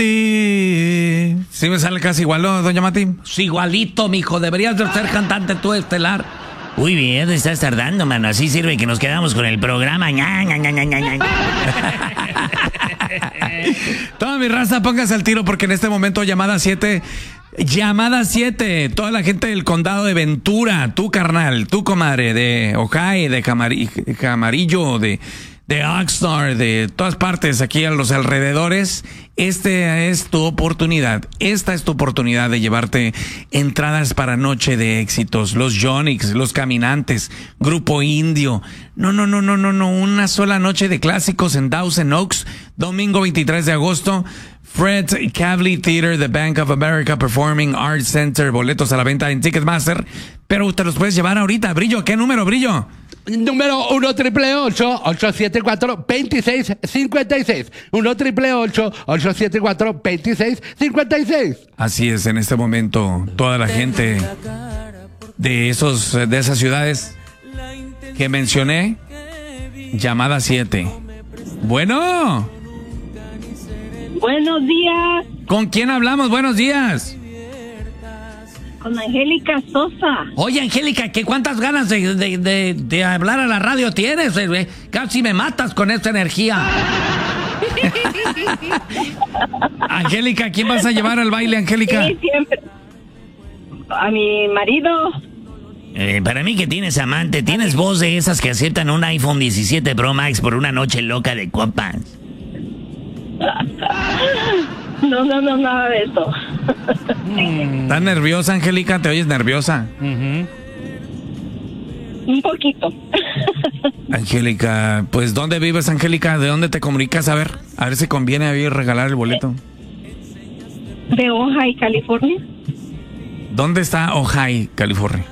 Sí me sale casi igual, ¿no, doña Mati? Sí, igualito, mijo. Deberías de ser cantante tú estelar. Muy bien, te estás tardando, mano. Así sirve que nos quedamos con el programa. Toda mi raza, póngase al tiro porque en este momento llamada 7. Llamada 7. Toda la gente del condado de Ventura. Tu carnal, tu comadre de Ojai, de Camarillo, de Oxnard, de todas partes aquí a los alrededores. Esta es tu oportunidad. Esta es tu oportunidad de llevarte entradas para Noche de Éxitos. Los Yonix, Los Caminantes, Grupo Indio. No. Una sola noche de clásicos en Dawson Oaks, domingo 23 de agosto. Fred Cavley Theater, The Bank of America Performing Arts Center. Boletos a la venta en Ticketmaster. Pero te los puedes llevar ahorita. Brillo, ¿qué número, Brillo? Número 1-888-874-2656. 1-888-874-2656. Así es, en este momento, toda la gente de esas ciudades que mencioné, llamada 7. Bueno. Buenos días. ¿Con quién hablamos? Buenos días. Con Angélica Sosa. Oye, Angélica, ¿cuántas ganas de hablar a la radio tienes? Casi me matas con esta energía. Angélica, ¿quién vas a llevar al baile, Angélica? Sí, siempre. A mi marido. Para mí que tienes amante, tienes voz de esas que aceptan un iPhone 17 Pro Max por una noche loca de copas. No, nada de eso. ¿Estás nerviosa, Angélica? ¿Te oyes nerviosa? Un poquito. Angélica, pues ¿dónde vives, Angélica? ¿De dónde te comunicas? A ver si conviene a regalar el boleto. De Ojai, California. ¿Dónde está Ojai, California?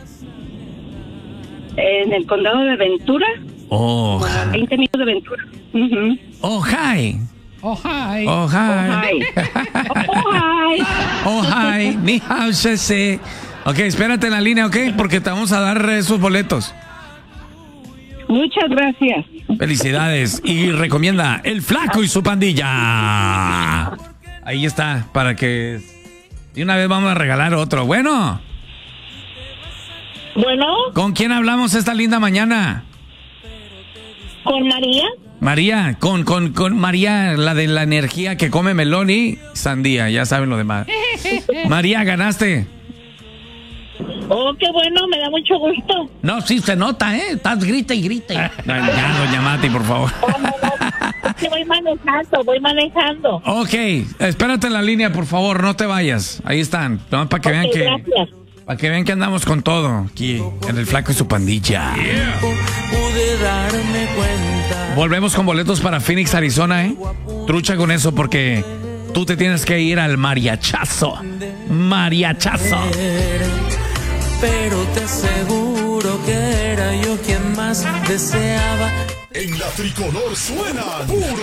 En el condado de Ventura. Ojai. 20 minutos de Ventura. Ojai. Oh, hi. Ojai. Ojai. Ojai. Ni hao se. Ok, espérate en la línea, ¿ok? Porque te vamos a dar esos boletos. Muchas gracias. Felicidades. Y recomienda El Flaco y su pandilla. Ahí está, para que de una vez vamos a regalar otro. Bueno. Bueno. ¿Con quién hablamos esta linda mañana? ¿Con María? María, con María, la de la energía que come melón y sandía, ya saben lo demás. María, ganaste. Oh, qué bueno, me da mucho gusto. No, sí se nota, ¿eh? Estás grita y grita. Ya, doña Mati, por favor. Es que voy manejando. Ok, espérate en la línea, por favor, no te vayas. Ahí están, no, para que vean que... Gracias. Para que vean que andamos con todo aquí en El Flaco y su pandilla. Pude darme cuenta. Volvemos con boletos para Phoenix, Arizona, ¿eh? Trucha con eso porque tú te tienes que ir al mariachazo. Mariachazo. Pero te aseguro que era yo quien más deseaba. En la tricolor suena puro